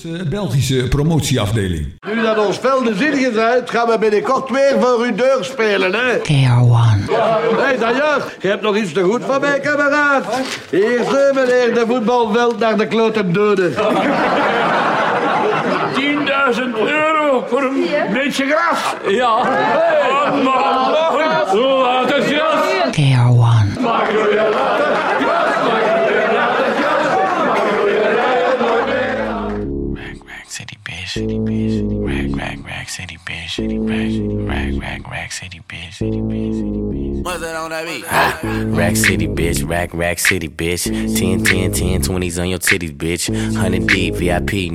Belgische promotieafdeling. Nu dat ons veld is ingezet, gaan we binnenkort weer voor uw deur spelen, hè? KR1. Hé, d'ailleurs, je hebt nog iets te goed van mij, kameraad. Hier is meneer de voetbalveld naar de klote doden. 10.000 euro voor een beetje gras. Ja. Hoe enthousiast. KR1. City bitch, city bitch, rag city bitch, rag city bitch, city bitch. What's that on that beat? Rack city bitch, rack city bitch, 10 20s on your titties bitch, 100 deep VIP.